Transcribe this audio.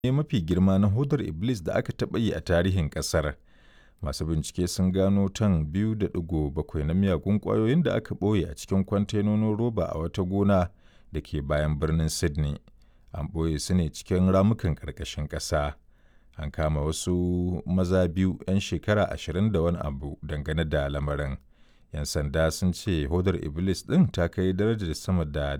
ne mafi girma na hodar Iblis da aka taɓa yi a tarihin ƙasar. Masu bincike sun gano tan 2.7 na miyagun ƙwayoyin da aka ɓoye a cikin kwantenonin roba a wata gona da ke bayan birnin Sydney. An ɓoye su ne cikin ramukan ƙarƙashin ƙasa. An kama wasu maza biyu 'yan shekara 20 da wani abu dangane da lamarin. 'Yan sanda sun ce hodar Iblis ɗin ta kai darajar sama da